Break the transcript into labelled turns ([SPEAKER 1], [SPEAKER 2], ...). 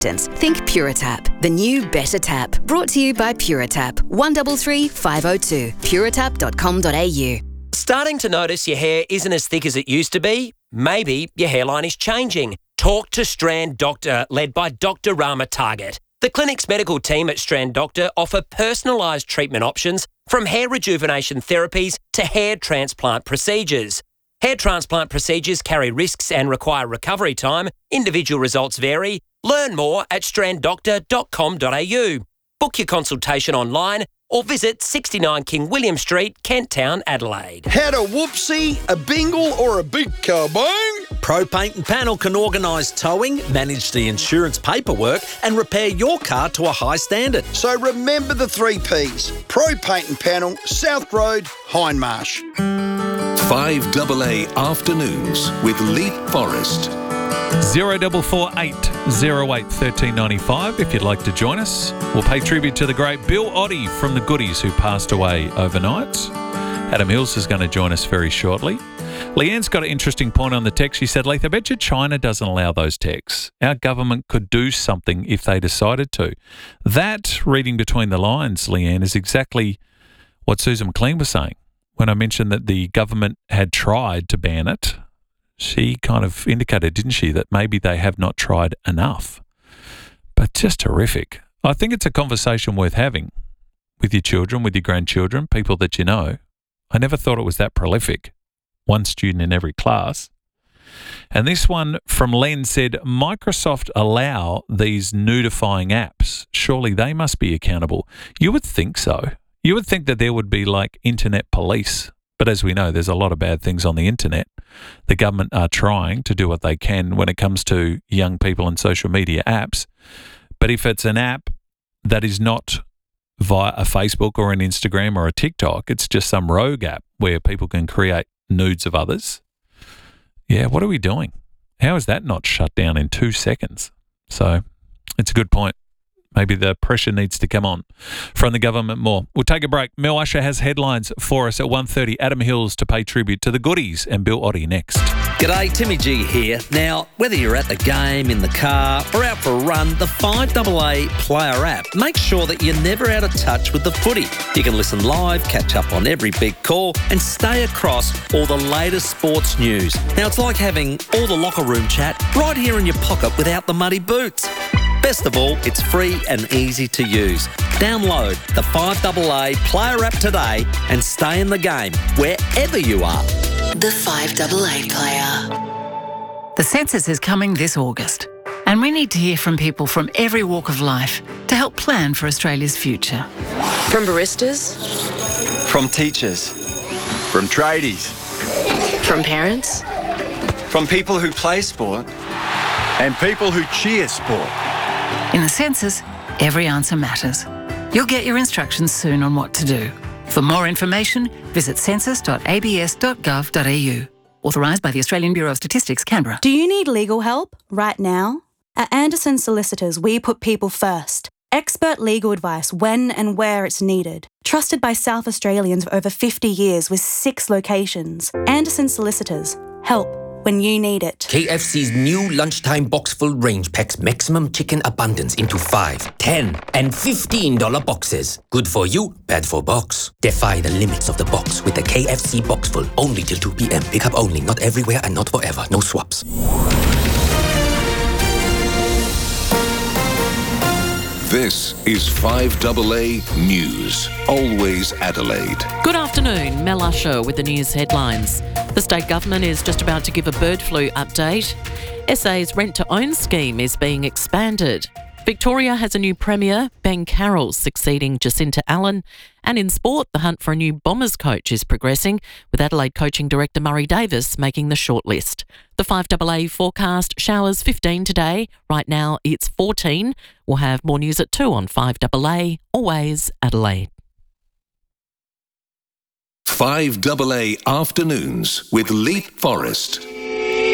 [SPEAKER 1] Think Puritap, the new better tap. Brought to you by Puritap. 133 502. puritap.com.au.
[SPEAKER 2] Starting to notice your hair isn't as thick as it used to be? Maybe your hairline is changing. Talk to Strand Doctor, led by Dr. Rama Target. The clinic's medical team at Strand Doctor offer personalised treatment options from hair rejuvenation therapies to hair transplant procedures. Hair transplant procedures carry risks and require recovery time. Individual results vary. Learn more at stranddoctor.com.au. Book your consultation online or visit 69 King William Street, Kent Town, Adelaide.
[SPEAKER 3] Had a whoopsie, a bingle or a big kabang?
[SPEAKER 4] Pro Paint and Panel can organise towing, manage the insurance paperwork and repair your car to a high standard.
[SPEAKER 3] So remember the 3 Ps. Pro Paint and Panel, South Road, Hindmarsh.
[SPEAKER 5] 5AA Afternoons with Leap Forest.
[SPEAKER 6] 0448 08 1395 if you'd like to join us. We'll pay tribute to the great Bill Oddie from the Goodies who passed away overnight. Adam Hills is going to join us very shortly. Leanne's got an interesting point on the text. She said, Leith, I bet you China doesn't allow those texts. Our government could do something if they decided to. That, reading between the lines, Leanne, is exactly what Susan McLean was saying. When I mentioned that the government had tried to ban it, she kind of indicated, didn't she, that maybe they have not tried enough. But just horrific. I think it's a conversation worth having with your children, with your grandchildren, people that you know. I never thought it was that prolific. 1 student in every class. And this one from Len said, Microsoft allow these nudifying apps. Surely they must be accountable. You would think so. You would think that there would be like internet police. But as we know, there's a lot of bad things on the internet. The government are trying to do what they can when it comes to young people and social media apps. But if it's an app that is not via a Facebook or an Instagram or a TikTok, it's just some rogue app where people can create nudes of others. Yeah, what are we doing? How is that not shut down in 2 seconds? So it's a good point. Maybe the pressure needs to come on from the government more. We'll take a break. Mel Usher has headlines for us at 1:30. Adam Hills to pay tribute to the Goodies and Bill Oddie next.
[SPEAKER 4] G'day, Timmy G here. Now, whether you're at the game, in the car or out for a run, the 5AA Player app makes sure that you're never out of touch with the footy. You can listen live, catch up on every big call and stay across all the latest sports news. Now, it's like having all the locker room chat right here in your pocket without the muddy boots. Best of all, it's free and easy to use. Download the 5AA Player app today and stay in the game wherever you are.
[SPEAKER 1] The 5AA Player.
[SPEAKER 7] The census is coming this August, and we need to hear from people from every walk of life to help plan for Australia's future.
[SPEAKER 8] From baristas,
[SPEAKER 9] from teachers, from tradies,
[SPEAKER 8] from parents,
[SPEAKER 9] from people who play sport, and people who cheer sport.
[SPEAKER 7] In the census, every answer matters. You'll get your instructions soon on what to do. For more information, visit census.abs.gov.au. Authorised by the Australian Bureau of Statistics, Canberra.
[SPEAKER 10] Do you need legal help right now? At Anderson Solicitors, we put people first. Expert legal advice when and where it's needed. Trusted by South Australians for over 50 years with 6 locations. Anderson Solicitors. Help when you need it.
[SPEAKER 11] KFC's new lunchtime box full range packs maximum chicken abundance into 5, 10 and $15 boxes. Good for you, bad for box. Defy the limits of the box with the KFC box full. Only till 2 p.m. Pick up only, not everywhere and not forever. No swaps.
[SPEAKER 5] This is 5AA News. Always Adelaide.
[SPEAKER 12] Good afternoon, Mel Usher with the news headlines. The state government is just about to give a bird flu update. SA's rent-to-own scheme is being expanded. Victoria has a new premier, Ben Carroll, succeeding Jacinta Allen. And in sport, the hunt for a new Bombers coach is progressing, with Adelaide coaching director Murray Davis making the shortlist. The 5AA forecast, showers 15 today. Right now it's 14. We'll have more news at 2 on 5AA, always Adelaide.
[SPEAKER 5] 5AA Afternoons with Leap Forest.